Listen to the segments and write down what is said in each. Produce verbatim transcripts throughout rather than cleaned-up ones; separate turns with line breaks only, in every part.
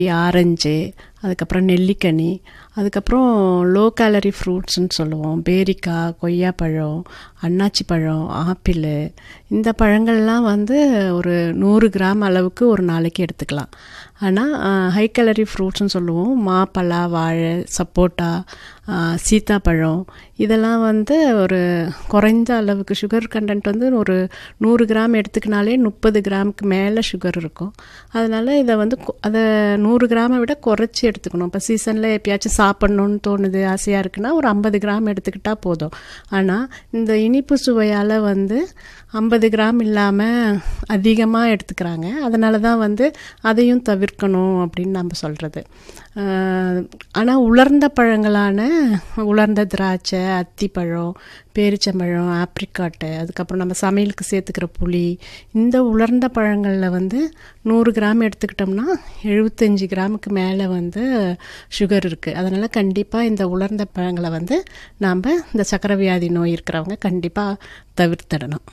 Orange, அதுக்கப்புறம் நெல்லிக்கனி, அதுக்கப்புறம் லோ கேலரி ஃப்ரூட்ஸ்ன்னு சொல்லுவோம். பேரிக்காய், கொய்யாப்பழம், அன்னாச்சி பழம், ஆப்பிள், இந்த பழங்கள்லாம் வந்து ஒரு நூறு கிராம் அளவுக்கு ஒரு நாளைக்கு எடுத்துக்கலாம். ஆனால் ஹை கேலரி ஃப்ரூட்ஸ்ன்னு சொல்லுவோம். மாப்பழா, வாழை, சப்போட்டா, சீத்தாப்பழம், இதெல்லாம் வந்து ஒரு குறைந்த அளவுக்கு சுகர் கண்டென்ட் வந்து ஒரு நூறு கிராம் எடுத்துக்கினாலே முப்பது கிராமுக்கு மேலே சுகர் இருக்கும். அதனால் இதை வந்து அதை நூறு கிராமை விட குறைச்சி எடுத்துக்கணும். இப்போ சீசனில் எப்பயாச்சும் சாப்பிட்ணுன்னு தோணுது, ஆசையாக இருக்குன்னா ஒரு ஐம்பது கிராம் எடுத்துக்கிட்டால் போதும். ஆனால் இந்த இனிப்பு சுவையால் வந்து ஐம்பது கிராம் இல்லாமல் அதிகமாக எடுத்துக்கிறாங்க. அதனால தான் வந்து அதையும் தவிர்க்கணும் அப்படின்னு நம்ம சொல்கிறது. ஆனால் உலர்ந்த பழங்களான உலர்ந்த திராட்சை, அத்திப்பழம், பேரிச்சம்பழம், ஆப்ரிக்காட்டு, அதுக்கப்புறம் நம்ம சமையலுக்கு சேர்த்துக்கிற புளி, இந்த உலர்ந்த பழங்களில் வந்து நூறு கிராம் எடுத்துக்கிட்டோம்னா எழுபத்தஞ்சி கிராமுக்கு மேலே வந்து சுகர் இருக்குது. அதனால் கண்டிப்பாக இந்த உலர்ந்த பழங்களை வந்து நாம் இந்த சர்க்கரை வியாதி நோய் இருக்கிறவங்க கண்டிப்பாக தவிர்த்திடணும்.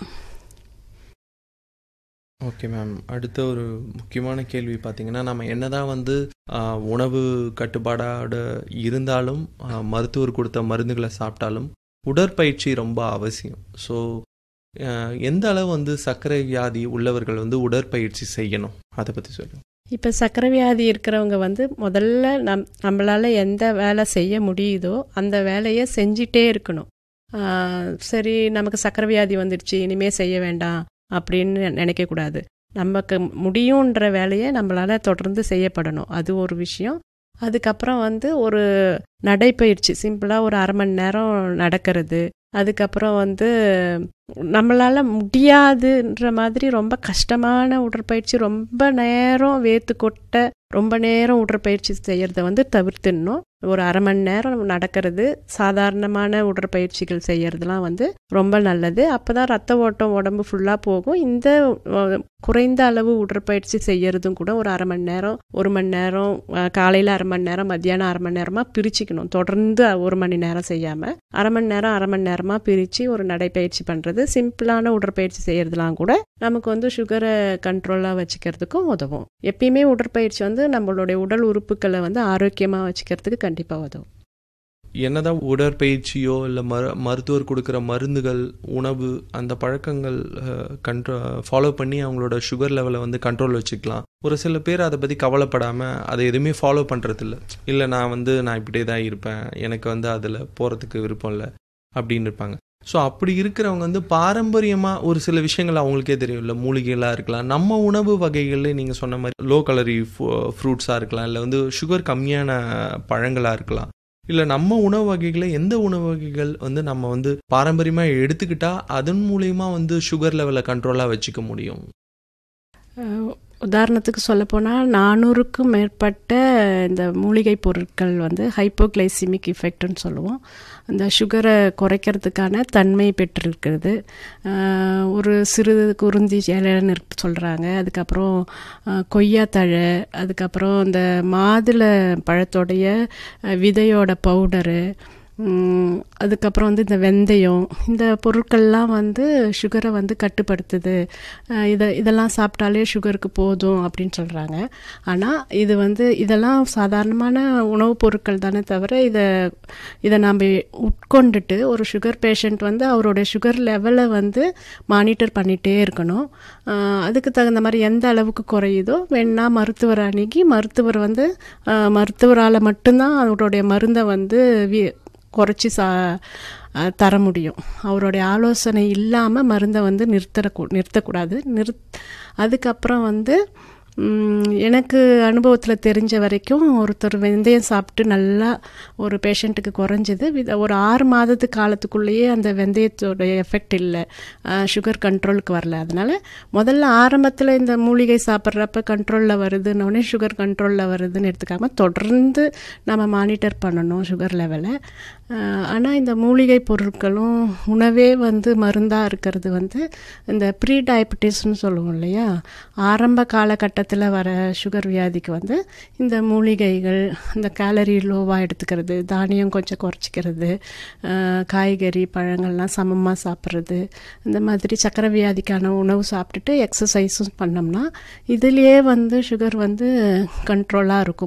Okay ma'am. அடுத்த ஒரு முக்கியமான கேள்வி பார்த்தீங்கன்னா, நம்ம என்னதான் வந்து உணவு கட்டுப்பாடோட இருந்தாலும் மருத்துவர் கொடுத்த மருந்துகளை சாப்பிட்டாலும் உடற்பயிற்சி ரொம்ப அவசியம். ஸோ எந்த அளவு வந்து சர்க்கரை வியாதி உள்ளவர்கள் வந்து உடற்பயிற்சி செய்யணும், அதை பற்றி சொல்லுங்கள்.
இப்போ சர்க்கரை வியாதி இருக்கிறவங்க வந்து முதல்ல நம் நம்மளால் எந்த வேலை செய்ய முடியுதோ அந்த வேலையை செஞ்சிட்டே இருக்கணும். சரி, நமக்கு சர்க்கரை வியாதி வந்துடுச்சு, இனிமேல் செய்ய வேண்டாம் அப்படின்னு நினைக்கக்கூடாது. நமக்கு முடியுன்ற வேலையை நம்மளால் தொடர்ந்து செய்யப்படணும். அது ஒரு விஷயம். அதுக்கப்புறம் வந்து ஒரு நடைப்பயிற்சி, சிம்பிளாக ஒரு அரை மணி நேரம் நடக்கிறது. அதுக்கப்புறம் வந்து நம்மளால் முடியாதுன்ற மாதிரி ரொம்ப கஷ்டமான உடற்பயிற்சி, ரொம்ப நேரம் வேர்த்து கொட்ட ரொம்ப நேரம் உடற்பயிற்சி செய்கிறத வந்து தவிர்த்துடணும். ஒரு அரை மணி நேரம் நடக்கிறது, சாதாரணமான உடற்பயிற்சிகள் செய்கிறதுலாம் வந்து ரொம்ப நல்லது. அப்போ தான் ரத்த ஓட்டம் உடம்பு ஃபுல்லாக போகும். இந்த குறைந்த அளவு உடற்பயிற்சி செய்கிறதும் கூட ஒரு அரை மணி நேரம், ஒரு மணி நேரம், காலையில் அரை மணி நேரம், மத்தியானம் அரை மணி நேரமாக பிரிச்சுக்கணும். தொடர்ந்து ஒரு மணி நேரம் செய்யாமல் அரை மணி நேரம் அரை மணி நேரமாக பிரித்து ஒரு நடைப்பயிற்சி பண்ணுறது, சிம்பிளான உடற்பயிற்சி செய்கிறதுலாம் கூட நமக்கு வந்து சுகரை கண்ட்ரோலாக வச்சுக்கிறதுக்கும் உதவும். எப்பயுமே உடற்பயிற்சி வந்து நம்மளுடைய உடல் உறுப்புகளை வந்து ஆரோக்கியமாக வச்சுக்கிறதுக்கு கண்டிப்பாக உதவும்.
என்னதான் உடற்பயிற்சியோ இல்லை மரு மருத்துவர் கொடுக்குற மருந்துகள், உணவு, அந்த பழக்கங்கள் கண்ட்ரோ ஃபாலோ பண்ணி அவங்களோட சுகர் லெவலை வந்து கண்ட்ரோல் வச்சுக்கலாம். ஒரு சில பேர் அதை பற்றி கவலைப்படாமல் அதை எதுவுமே ஃபாலோ பண்ணுறதில்ல. இல்லை நான் வந்து நான் இப்படியே தான் இருப்பேன், எனக்கு வந்து அதில் போகிறதுக்கு விருப்பம் இல்லை அப்படின்னு இருப்பாங்க. ஸோ அப்படி இருக்கிறவங்க வந்து பாரம்பரியமாக ஒரு சில விஷயங்கள் அவங்களுக்கே தெரியும். இல்லை மூலிகைகளாக இருக்கலாம், நம்ம உணவு வகைகளில் நீங்கள் சொன்ன மாதிரி லோ கலரி ஃப்ரூட்ஸாக இருக்கலாம், இல்லை வந்து சுகர் கம்மியான பழங்களாக இருக்கலாம், இல்லை நம்ம உணவு வகைகளில் எந்த உணவு வகைகள் வந்து நம்ம வந்து பாரம்பரியமாக எடுத்துக்கிட்டா அதன் மூலயமா வந்து சுகர் லெவலை கண்ட்ரோலாக வச்சுக்க முடியும்.
உதாரணத்துக்கு சொல்லப்போனால் நானூறுக்கும் மேற்பட்ட இந்த மூலிகை பொருட்கள் வந்து ஹைப்போகிளைசிமிக் எஃபெக்ட்னு சொல்லுவோம். இந்த சுகரை குறைக்கிறதுக்கான தன்மை பெற்றிருக்கிறது. ஒரு சிறு குருந்தி இலைன்னு சொல்கிறாங்க, அதுக்கப்புறம் கொய்யாத்தழை, அதுக்கப்புறம் இந்த மாதுளை பழத்தோடைய விதையோட பவுடரு, அதுக்கப்புறம் வந்து இந்த வெந்தயம், இந்த பொருட்கள்லாம் வந்து சுகரை வந்து கட்டுப்படுத்துது. இதை இதெல்லாம் சாப்பிட்டாலே சுகருக்கு போதும் அப்படின்னு சொல்கிறாங்க. ஆனால் இது வந்து இதெல்லாம் சாதாரணமான உணவுப் பொருட்கள் தானே தவிர இதை இதை நாம் உட்கொண்டுட்டு ஒரு சுகர் பேஷண்ட் வந்து அவருடைய சுகர் லெவலை வந்து மானிட்டர் பண்ணிகிட்டே இருக்கணும். அதுக்கு தகுந்த மாதிரி எந்த அளவுக்கு குறையுதோ வேணா மருத்துவர் அணுகி மருத்துவர் வந்து மருத்துவரால் மட்டும்தான் அவருடைய மருந்தை வந்து குறைச்சி சா தர முடியும். அவருடைய ஆலோசனை இல்லாமல் மருந்தை வந்து நிறுத்த நிறுத்தக்கூடாது. நிறுத் அதுக்கப்புறம் வந்து எனக்கு அனுபவத்தில் தெரிஞ்ச வரைக்கும் ஒருத்தர் வெந்தயம் சாப்பிட்டு நல்லா ஒரு பேஷண்ட்டுக்கு குறைஞ்சது. ஒரு ஆறு மாதத்து காலத்துக்குள்ளேயே அந்த வெந்தயத்தோடைய எஃபெக்ட் இல்லை, சுகர் கண்ட்ரோலுக்கு வரல. அதனால் முதல்ல ஆரம்பத்தில் இந்த மூலிகை சாப்பிட்றப்ப கண்ட்ரோலில் வருதுன்னொடனே சுகர் கண்ட்ரோலில் வருதுன்னு எடுத்துக்காமல் தொடர்ந்து நம்ம மானிட்டர் பண்ணணும் சுகர் லெவலை. ஆனால் இந்த மூலிகை பொருட்களும் உணவே வந்து மருந்தாக இருக்கிறது வந்து இந்த ப்ரீ டயபெட்டிஸ்ன்னு சொல்லுவோம் இல்லையா, ஆரம்ப காலகட்டத்தில் காலத்தில் வர சுகர் வியாதிக்கு வந்து இந்த மூலிகைகள், இந்த கேலரி லோவாக எடுத்துக்கிறது, தானியம் கொஞ்சம் குறைச்சிக்கிறது, காய்கறி பழங்கள்லாம் சமமாக சாப்பிட்றது, இந்த மாதிரி சக்கரை வியாதிக்கான உணவு சாப்பிட்டுட்டு எக்ஸசைஸும் பண்ணோம்னா இதுலேயே வந்து சுகர் வந்து கண்ட்ரோலாக இருக்கும்.